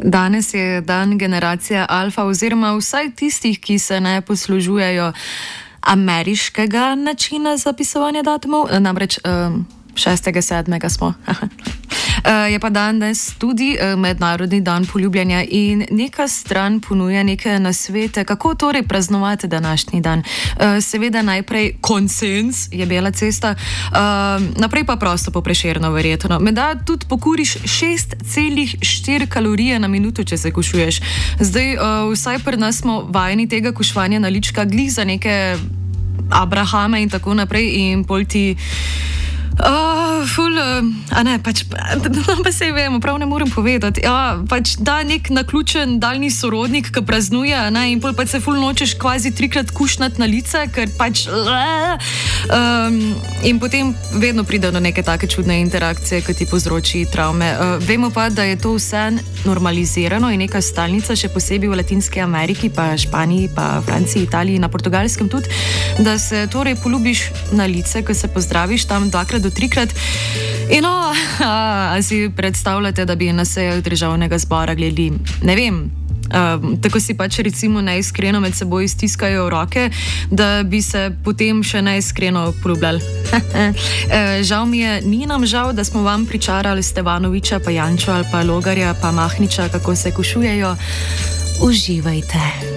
Danes je dan generacije alfa, oziroma vsaj tistih, ki se ne poslužujejo ameriškega načina zapisovanja datumov, namreč 6.7. smo. Je pa danes tudi mednarodni dan poljubljanja in neka stran ponuja neke nasvete, kako torej praznovati današnji dan. Seveda najprej konsens je Bela cesta, naprej pa prosto po Prešernu verjetno. Menda tudi pokuriš 6,4 kalorije na minuto, če se kušuješ. Zdaj, vsaj pri nas smo vajeni tega kušvanja na lička glih za neke Abrahame in tako naprej in pol ti... pa sej vemo, prav ne morem povedati. Pač da nek naključen daljni sorodnik, ki praznuje, in pol pač se ful nočeš kvazi 3-krat kušnat na lice, ker pač... In potem vedno pride do neke take čudne interakcije, ki ti povzroči travme. Vemo pa, da je to vse normalizirano in neka stalnica, še posebej v Latinski Ameriki, pa Španiji, pa Franciji, Italiji, na Portugalskem tudi, da se torej poljubiš na lice, ko se pozdraviš tam 2 do 3-krat. In a si predstavljate, da bi na sejah državnega zbora gledali, ne vem, tako si pač recimo neiskreno med seboj stiskajo roke, da bi se potem še neiskreno poljubljali. Žal mi je, ni nam žal, da smo vam pričarali Stevanoviča, pa Jančo ali pa Logarja, pa Mahniča, kako se kušujejo. Uživajte.